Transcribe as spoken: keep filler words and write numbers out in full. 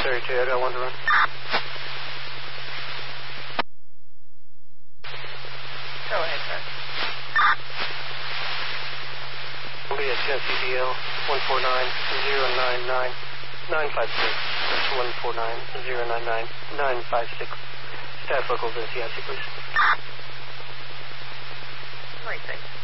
Surrey two, I got one to run. Go ahead, sir. I'll be at C D L one four nine zero nine nine nine five six. That's one four nine zero nine nine nine five six. Staff locals in C I C, please. Right, thanks.